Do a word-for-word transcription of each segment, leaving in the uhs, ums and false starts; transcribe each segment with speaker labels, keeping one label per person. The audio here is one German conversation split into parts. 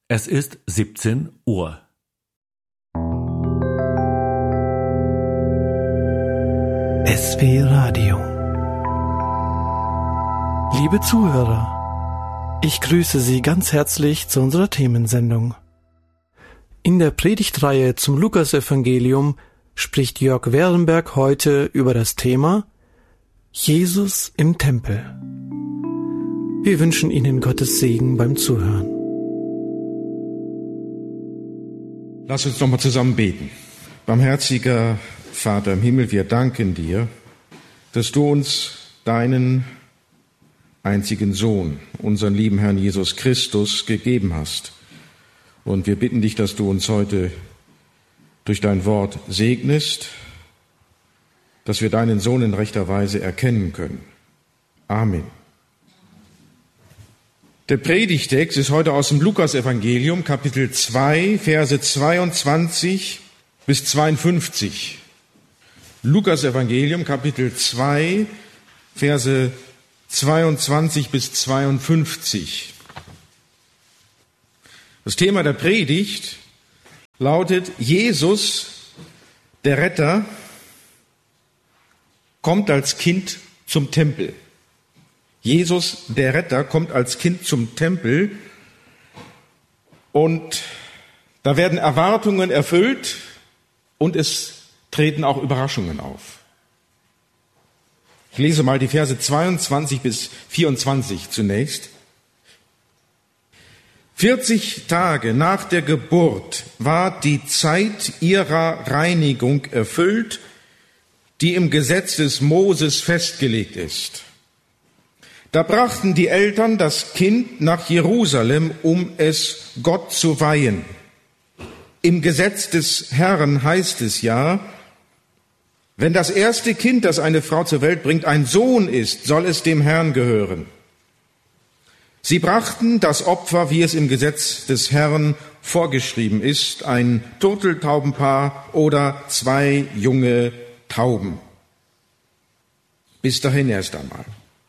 Speaker 1: Es ist siebzehn Uhr.
Speaker 2: S W Radio. Liebe Zuhörer, ich grüße Sie ganz herzlich zu unserer Themensendung. In der Predigtreihe zum Lukasevangelium spricht Jörg Werenberg heute über das Thema Jesus im Tempel. Wir wünschen Ihnen Gottes Segen beim Zuhören.
Speaker 3: Lass uns noch mal zusammen beten. Barmherziger Vater im Himmel, wir danken dir, dass du uns deinen einzigen Sohn, unseren lieben Herrn Jesus Christus, gegeben hast. Und wir bitten dich, dass du uns heute durch dein Wort segnest, dass wir deinen Sohn in rechter Weise erkennen können. Amen. Der Predigtext ist heute aus dem Lukasevangelium, Kapitel zwei, Verse zweiundzwanzig bis zweiundfünfzig. Lukasevangelium, Kapitel zwei, Verse zweiundzwanzig bis zweiundfünfzig. Das Thema der Predigt lautet: Jesus, der Retter, kommt als Kind zum Tempel. Jesus, der Retter, kommt als Kind zum Tempel, und da werden Erwartungen erfüllt und es treten auch Überraschungen auf. Ich lese mal die Verse zweiundzwanzig bis vierundzwanzig zunächst. vierzig Tage nach der Geburt war die Zeit ihrer Reinigung erfüllt, die im Gesetz des Moses festgelegt ist. Da brachten die Eltern das Kind nach Jerusalem, um es Gott zu weihen. Im Gesetz des Herrn heißt es ja: Wenn das erste Kind, das eine Frau zur Welt bringt, ein Sohn ist, soll es dem Herrn gehören. Sie brachten das Opfer, wie es im Gesetz des Herrn vorgeschrieben ist, ein Turteltaubenpaar oder zwei junge Tauben. Bis dahin erst einmal.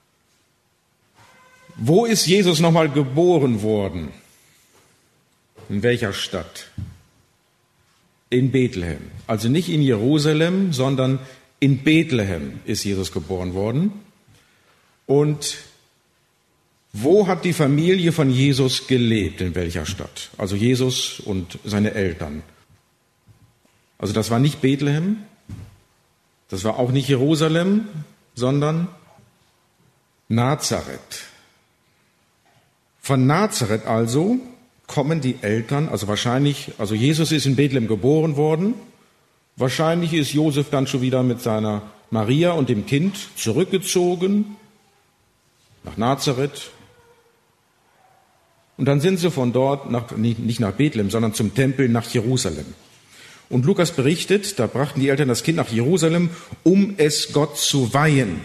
Speaker 3: Wo ist Jesus nochmal geboren worden? In welcher Stadt? In Bethlehem. Also nicht in Jerusalem, sondern in Bethlehem ist Jesus geboren worden. Und wo hat die Familie von Jesus gelebt? In welcher Stadt? Also Jesus und seine Eltern. Also das war nicht Bethlehem, das war auch nicht Jerusalem, sondern Nazareth. Von Nazareth also kommen die Eltern, also wahrscheinlich, also Jesus ist in Bethlehem geboren worden. Wahrscheinlich ist Josef dann schon wieder mit seiner Maria und dem Kind zurückgezogen nach Nazareth. Und dann sind sie von dort, nach, nicht nach Bethlehem, sondern zum Tempel nach Jerusalem. Und Lukas berichtet, da brachten die Eltern das Kind nach Jerusalem, um es Gott zu weihen.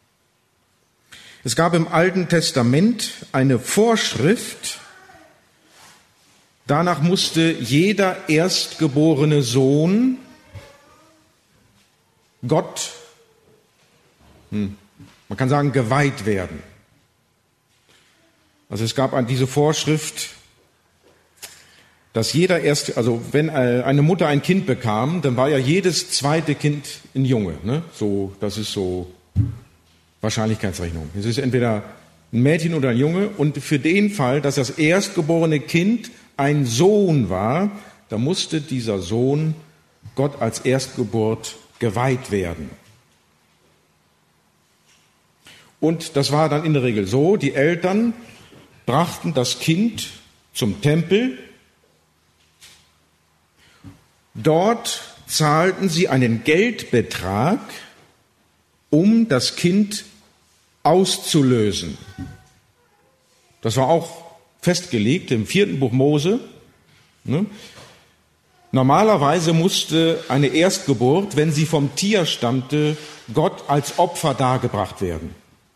Speaker 3: Es gab im Alten Testament eine Vorschrift, danach musste jeder erstgeborene Sohn Gott, hm, man kann sagen, geweiht werden. Also es gab diese Vorschrift, dass jeder erst, also wenn eine Mutter ein Kind bekam, dann war ja jedes zweite Kind ein Junge, ne? So, das ist so Wahrscheinlichkeitsrechnung. Es ist entweder ein Mädchen oder ein Junge, und für den Fall, dass das erstgeborene Kind ein Sohn war, da musste dieser Sohn Gott als Erstgeburt geweiht werden. Und das war dann in der Regel so: Die Eltern brachten das Kind zum Tempel. Dort zahlten sie einen Geldbetrag, um das Kind auszulösen. Das war auch festgelegt im vierten Buch Mose. Normalerweise musste eine Erstgeburt, wenn sie vom Tier stammte, Gott als Opfer dargebracht werden.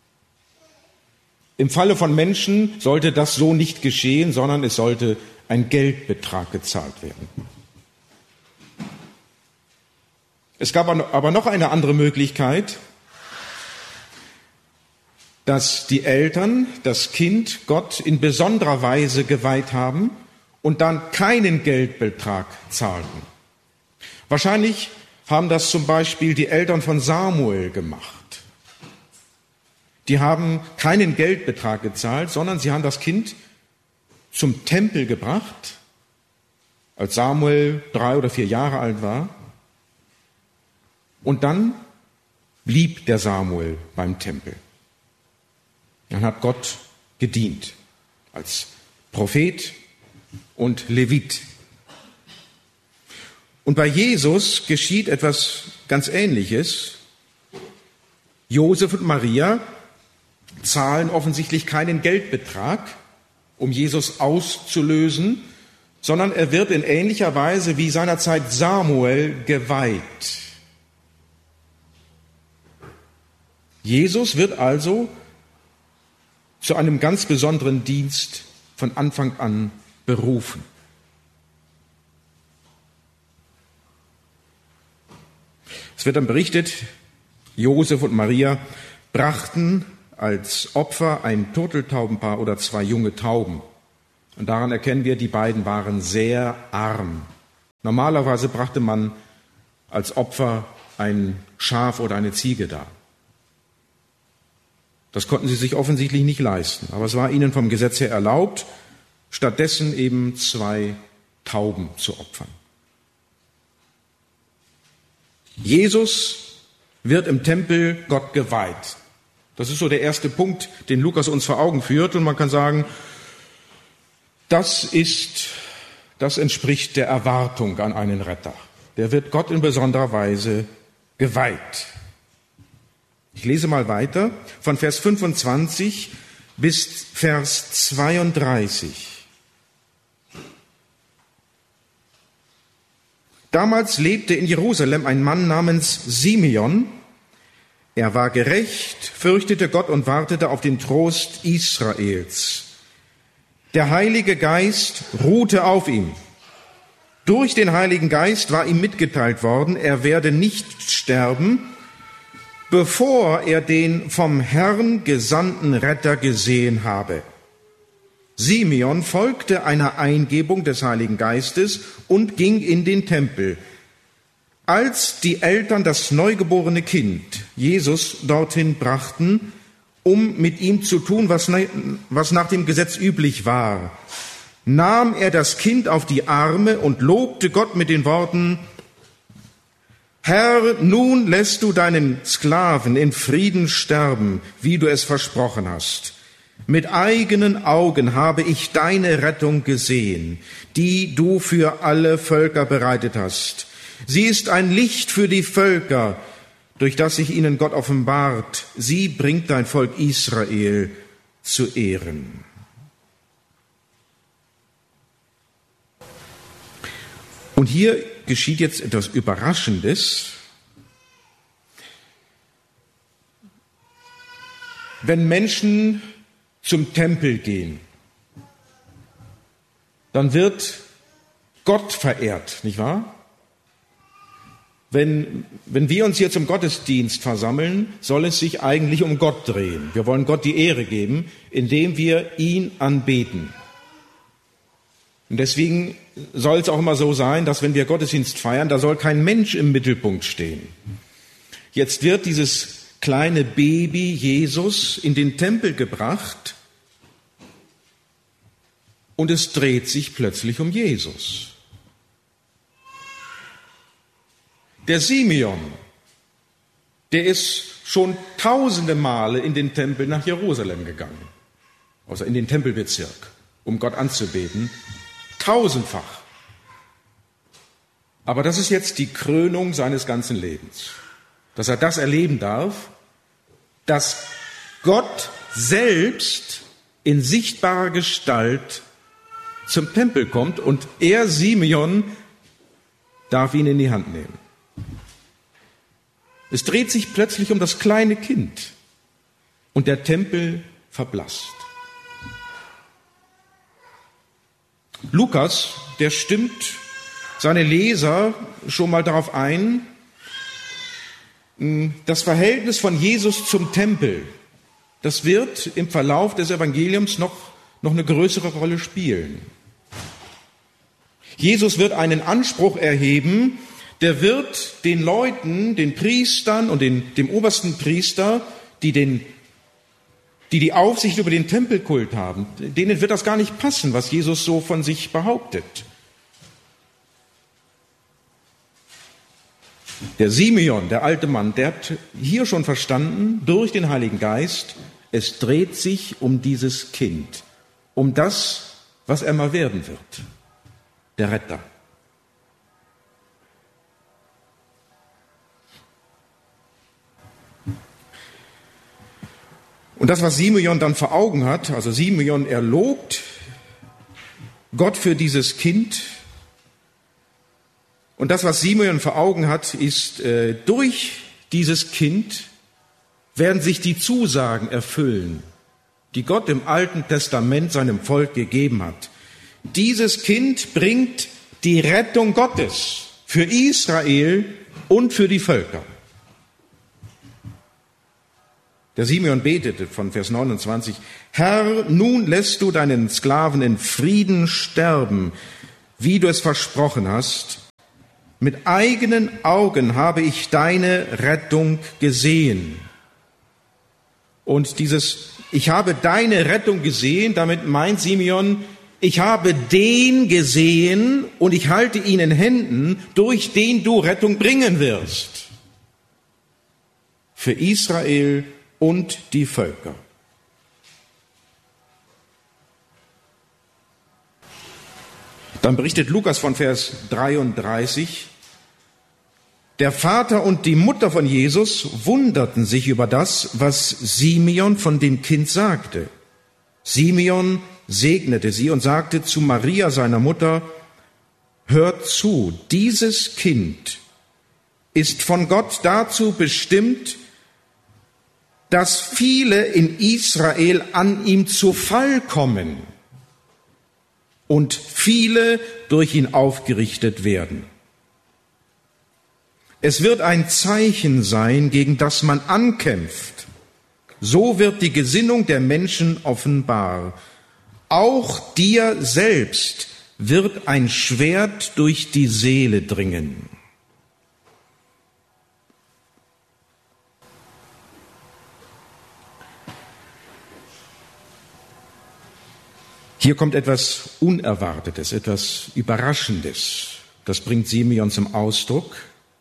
Speaker 3: Im Falle von Menschen sollte das so nicht geschehen, sondern es sollte ein Geldbetrag gezahlt werden. Es gab aber noch eine andere Möglichkeit, dass die Eltern das Kind Gott in besonderer Weise geweiht haben und dann keinen Geldbetrag zahlten. Wahrscheinlich haben das zum Beispiel die Eltern von Samuel gemacht. Die haben keinen Geldbetrag gezahlt, sondern sie haben das Kind zum Tempel gebracht, als Samuel drei oder vier Jahre alt war. Und dann blieb der Samuel beim Tempel. Dann hat Gott gedient als Prophet und Levit. Und bei Jesus geschieht etwas ganz Ähnliches. Josef und Maria zahlen offensichtlich keinen Geldbetrag, um Jesus auszulösen, sondern er wird in ähnlicher Weise wie seinerzeit Samuel geweiht. Jesus wird also zu einem ganz besonderen Dienst von Anfang an berufen. Es wird dann berichtet, Josef und Maria brachten als Opfer ein Turteltaubenpaar oder zwei junge Tauben. Und daran erkennen wir, die beiden waren sehr arm. Normalerweise brachte man als Opfer ein Schaf oder eine Ziege dar. Das konnten sie sich offensichtlich nicht leisten, aber es war ihnen vom Gesetz her erlaubt, stattdessen eben zwei Tauben zu opfern. Jesus wird im Tempel Gott geweiht. Das ist so der erste Punkt, den Lukas uns vor Augen führt. Und man kann sagen, das ist, das entspricht der Erwartung an einen Retter. Der wird Gott in besonderer Weise geweiht. Ich lese mal weiter von Vers fünfundzwanzig bis Vers zweiunddreißig. Damals lebte in Jerusalem ein Mann namens Simeon. Er war gerecht, fürchtete Gott und wartete auf den Trost Israels. Der Heilige Geist ruhte auf ihm. Durch den Heiligen Geist war ihm mitgeteilt worden, er werde nicht sterben, bevor er den vom Herrn gesandten Retter gesehen habe. Simeon folgte einer Eingebung des Heiligen Geistes und ging in den Tempel. Als die Eltern das neugeborene Kind, Jesus, dorthin brachten, um mit ihm zu tun, was, was nach dem Gesetz üblich war, nahm er das Kind auf die Arme und lobte Gott mit den Worten: Herr, nun lässt du deinen Sklaven in Frieden sterben, wie du es versprochen hast. Mit eigenen Augen habe ich deine Rettung gesehen, die du für alle Völker bereitet hast. Sie ist ein Licht für die Völker, durch das sich ihnen Gott offenbart. Sie bringt dein Volk Israel zu Ehren. Und hier geschieht jetzt etwas Überraschendes. Wenn Menschen zum Tempel gehen, dann wird Gott verehrt, nicht wahr? Wenn, wenn wir uns hier zum Gottesdienst versammeln, soll es sich eigentlich um Gott drehen. Wir wollen Gott die Ehre geben, indem wir ihn anbeten. Und deswegen soll es auch immer so sein, dass wenn wir Gottesdienst feiern, da soll kein Mensch im Mittelpunkt stehen. Jetzt wird dieses kleine Baby Jesus in den Tempel gebracht und es dreht sich plötzlich um Jesus. Der Simeon, der ist schon tausende Male in den Tempel nach Jerusalem gegangen, also in den Tempelbezirk, um Gott anzubeten, tausendfach. Aber das ist jetzt die Krönung seines ganzen Lebens, dass er das erleben darf, dass Gott selbst in sichtbarer Gestalt zum Tempel kommt und er, Simeon, darf ihn in die Hand nehmen. Es dreht sich plötzlich um das kleine Kind und der Tempel verblasst. Lukas, der stimmt seine Leser schon mal darauf ein, das Verhältnis von Jesus zum Tempel, das wird im Verlauf des Evangeliums noch, noch eine größere Rolle spielen. Jesus wird einen Anspruch erheben, der wird den Leuten, den Priestern und den, dem obersten Priester, die, den, die die Aufsicht über den Tempelkult haben, denen wird das gar nicht passen, was Jesus so von sich behauptet. Der Simeon, der alte Mann, der hat hier schon verstanden, durch den Heiligen Geist, es dreht sich um dieses Kind, um das, was er mal werden wird, der Retter. Und das, was Simeon dann vor Augen hat, also Simeon, er lobt Gott für dieses Kind. Und das, was Simeon vor Augen hat, ist, äh, durch dieses Kind werden sich die Zusagen erfüllen, die Gott im Alten Testament seinem Volk gegeben hat. Dieses Kind bringt die Rettung Gottes für Israel und für die Völker. Der Simeon betete von Vers neunundzwanzig, Herr, nun lässt du deinen Sklaven in Frieden sterben, wie du es versprochen hast. Mit eigenen Augen habe ich deine Rettung gesehen. Und dieses, ich habe deine Rettung gesehen, damit meint Simeon, ich habe den gesehen und ich halte ihn in Händen, durch den du Rettung bringen wirst. Für Israel und die Völker. Dann berichtet Lukas von Vers dreiunddreißig, der Vater und die Mutter von Jesus wunderten sich über das, was Simeon von dem Kind sagte. Simeon segnete sie und sagte zu Maria, seiner Mutter, hört zu, dieses Kind ist von Gott dazu bestimmt, dass viele in Israel an ihm zu Fall kommen und viele durch ihn aufgerichtet werden. Es wird ein Zeichen sein, gegen das man ankämpft. So wird die Gesinnung der Menschen offenbar. Auch dir selbst wird ein Schwert durch die Seele dringen. Hier kommt etwas Unerwartetes, etwas Überraschendes. Das bringt Simeon zum Ausdruck.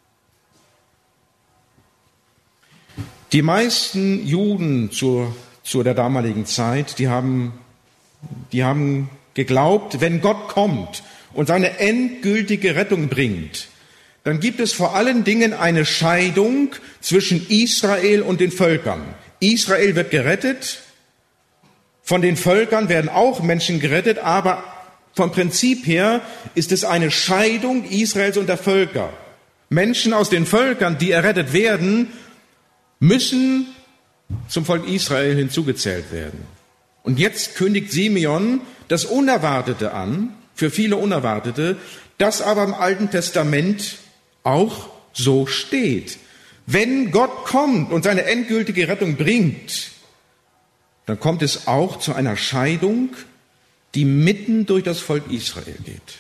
Speaker 3: Die meisten Juden zur, zu der damaligen Zeit, die haben, die haben geglaubt, wenn Gott kommt und seine endgültige Rettung bringt, dann gibt es vor allen Dingen eine Scheidung zwischen Israel und den Völkern. Israel wird gerettet, von den Völkern werden auch Menschen gerettet, aber vom Prinzip her ist es eine Scheidung Israels und der Völker. Menschen aus den Völkern, die errettet werden, müssen zum Volk Israel hinzugezählt werden. Und jetzt kündigt Simeon das Unerwartete an, für viele Unerwartete, das aber im Alten Testament auch so steht. Wenn Gott kommt und seine endgültige Rettung bringt, dann kommt es auch zu einer Scheidung, die mitten durch das Volk Israel geht.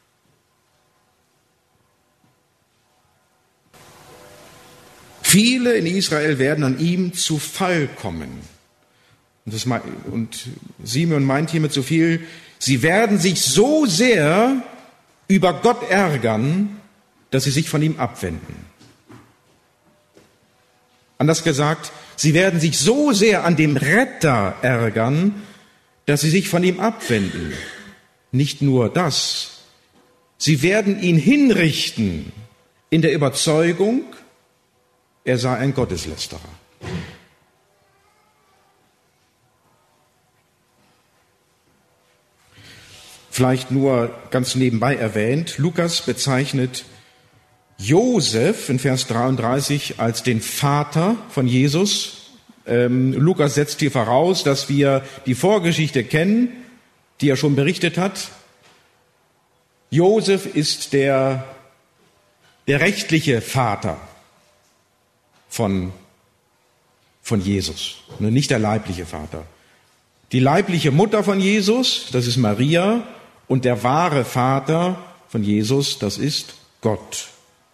Speaker 3: Viele in Israel werden an ihm zu Fall kommen. Und, das, und Simeon meint hiermit so viel, sie werden sich so sehr über Gott ärgern, dass sie sich von ihm abwenden. Anders gesagt, sie werden sich so sehr an dem Retter ärgern, dass sie sich von ihm abwenden. Nicht nur das, sie werden ihn hinrichten in der Überzeugung, er sei ein Gotteslästerer. Vielleicht nur ganz nebenbei erwähnt, Lukas bezeichnet Josef in Vers dreiunddreißig als den Vater von Jesus. Ähm, Lukas setzt hier voraus, dass wir die Vorgeschichte kennen, die er schon berichtet hat. Josef ist der, der rechtliche Vater von, von Jesus, nicht der leibliche Vater. Die leibliche Mutter von Jesus, das ist Maria, und der wahre Vater von Jesus, das ist Gott.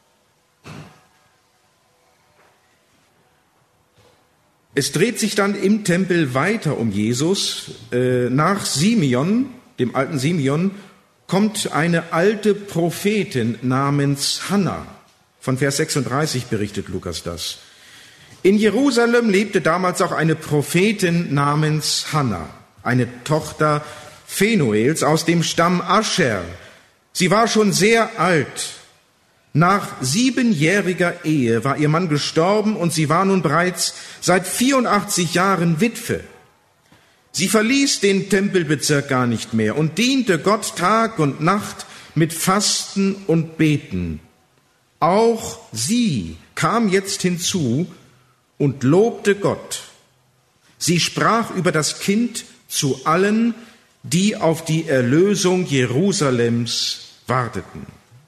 Speaker 3: Es dreht sich dann im Tempel weiter um Jesus. Nach Simeon, dem alten Simeon, kommt eine alte Prophetin namens Hannah. Von Vers sechsunddreißig berichtet Lukas das. In Jerusalem lebte damals auch eine Prophetin namens Hannah, eine Tochter Phanuels aus dem Stamm Ascher. Sie war schon sehr alt. Nach siebenjähriger Ehe war ihr Mann gestorben und sie war nun bereits seit vierundachtzig Jahren Witwe. Sie verließ den Tempelbezirk gar nicht mehr und diente Gott Tag und Nacht mit Fasten und Beten. Auch sie kam jetzt hinzu und lobte Gott. Sie sprach über das Kind zu allen, die auf die Erlösung Jerusalems warteten.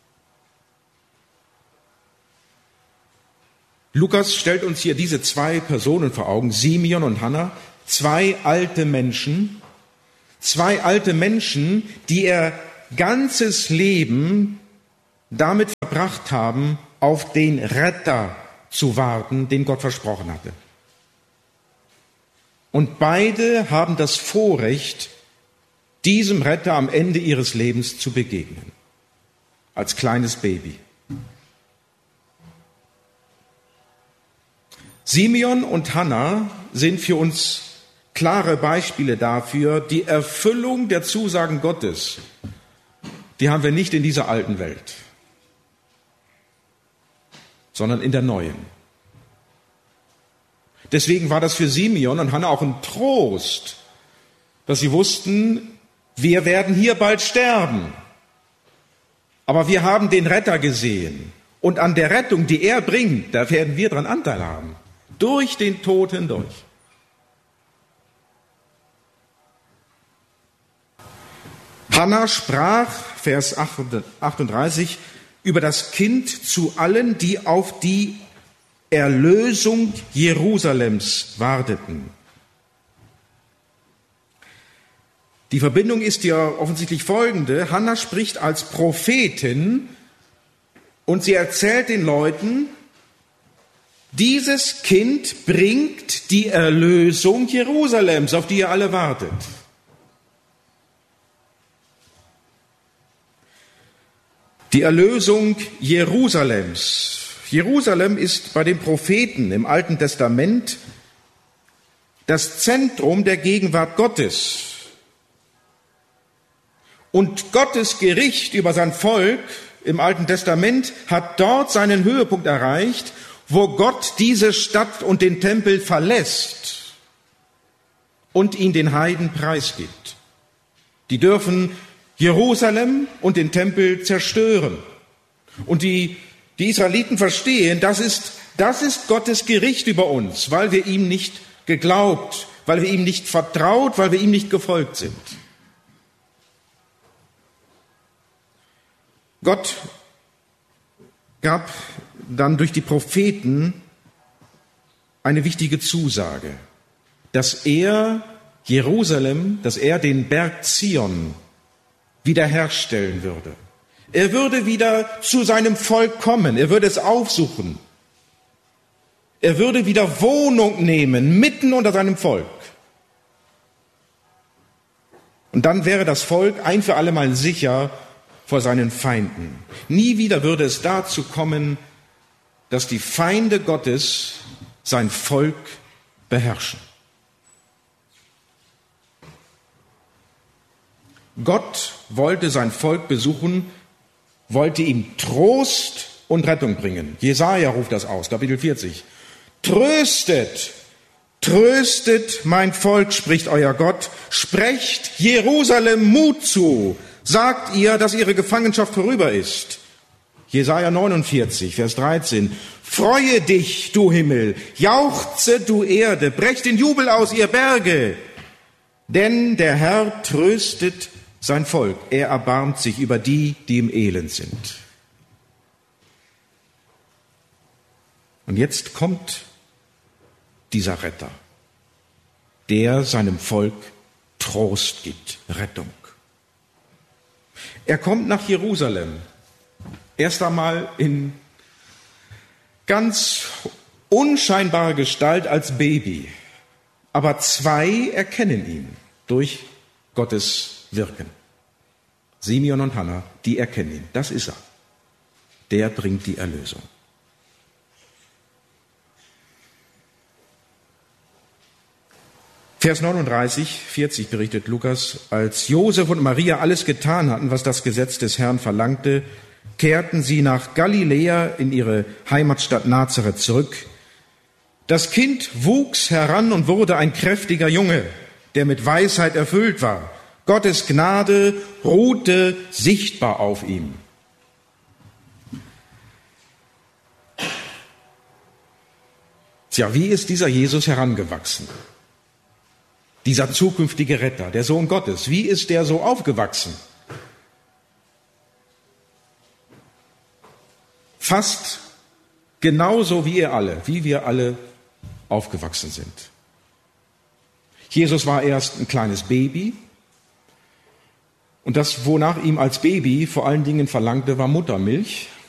Speaker 3: Lukas stellt uns hier diese zwei Personen vor Augen, Simeon und Hannah, zwei alte Menschen, zwei alte Menschen, die ihr ganzes Leben damit verbracht haben, auf den Retter zu warten, den Gott versprochen hatte. Und beide haben das Vorrecht, diesem Retter am Ende ihres Lebens zu begegnen, als kleines Baby. Simeon und Hannah sind für uns klare Beispiele dafür, die Erfüllung der Zusagen Gottes, die haben wir nicht in dieser alten Welt, sondern in der neuen. Deswegen war das für Simeon und Hannah auch ein Trost, dass sie wussten, wir werden hier bald sterben, aber wir haben den Retter gesehen und an der Rettung, die er bringt, da werden wir dran Anteil haben. Durch den Tod hindurch. Hannah sprach, Vers achtunddreißig, über das Kind zu allen, die auf die Erlösung Jerusalems warteten. Die Verbindung ist ja offensichtlich folgende. Hannah spricht als Prophetin und sie erzählt den Leuten, dieses Kind bringt die Erlösung Jerusalems, auf die ihr alle wartet. Die Erlösung Jerusalems. Jerusalem ist bei den Propheten im Alten Testament das Zentrum der Gegenwart Gottes. Und Gottes Gericht über sein Volk im Alten Testament hat dort seinen Höhepunkt erreicht, wo Gott diese Stadt und den Tempel verlässt und ihn den Heiden preisgibt. Die dürfen Jerusalem und den Tempel zerstören. Und die, die Israeliten verstehen, das ist, das ist Gottes Gericht über uns, weil wir ihm nicht geglaubt, weil wir ihm nicht vertraut, weil wir ihm nicht gefolgt sind. Gott gab dann durch die Propheten eine wichtige Zusage, dass er Jerusalem, dass er den Berg Zion wiederherstellen würde. Er würde wieder zu seinem Volk kommen, er würde es aufsuchen. Er würde wieder Wohnung nehmen, mitten unter seinem Volk. Und dann wäre das Volk ein für alle Mal sicher vor seinen Feinden. Nie wieder würde es dazu kommen, dass die Feinde Gottes sein Volk beherrschen. Gott wollte sein Volk besuchen, wollte ihm Trost und Rettung bringen. Jesaja ruft das aus, Kapitel vierzig. Tröstet, tröstet mein Volk, spricht euer Gott. Sprecht Jerusalem Mut zu. Sagt ihr, dass ihre Gefangenschaft vorüber ist. Jesaja neunundvierzig, Vers dreizehn. Freue dich, du Himmel, jauchze, du Erde, brecht den Jubel aus, ihr Berge. Denn der Herr tröstet sein Volk. Er erbarmt sich über die, die im Elend sind. Und jetzt kommt dieser Retter, der seinem Volk Trost gibt, Rettung. Er kommt nach Jerusalem. Erst einmal in ganz unscheinbarer Gestalt als Baby. Aber zwei erkennen ihn durch Gottes Wirken. Simeon und Hannah, die erkennen ihn. Das ist er. Der bringt die Erlösung. Vers neununddreißig, vierzig berichtet Lukas, als Josef und Maria alles getan hatten, was das Gesetz des Herrn verlangte, kehrten sie nach Galiläa in ihre Heimatstadt Nazareth zurück. Das Kind wuchs heran und wurde ein kräftiger Junge, der mit Weisheit erfüllt war. Gottes Gnade ruhte sichtbar auf ihm. Tja, wie ist dieser Jesus herangewachsen? Dieser zukünftige Retter, der Sohn Gottes, wie ist der so aufgewachsen? Fast genauso wie ihr alle, wie wir alle aufgewachsen sind. Jesus war erst ein kleines Baby und das, wonach ihm als Baby vor allen Dingen verlangte, war Muttermilch.